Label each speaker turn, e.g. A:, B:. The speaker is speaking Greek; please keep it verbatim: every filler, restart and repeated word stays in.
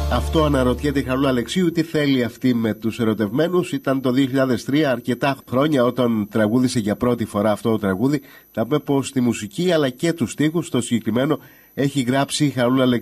A: Αυτό αναρωτιέται η Χαρούλα Αλεξίου, τι θέλει αυτή με τους ερωτευμένους. Ήταν το δύο χιλιάδες τρία, αρκετά χρόνια όταν τραγούδισε για πρώτη φορά αυτό το τραγούδι. Θα πούμε πως τη μουσική αλλά και τους στίχους, το συγκεκριμένο, έχει γράψει η Χαρούλα Αλεξίου.